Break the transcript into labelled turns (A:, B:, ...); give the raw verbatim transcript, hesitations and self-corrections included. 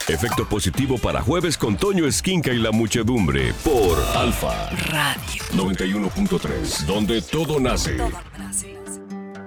A: Efecto positivo para jueves con Toño Esquinca y la muchedumbre por Alfa
B: Radio
A: noventa y uno punto tres, donde todo nace.
B: Todo nace.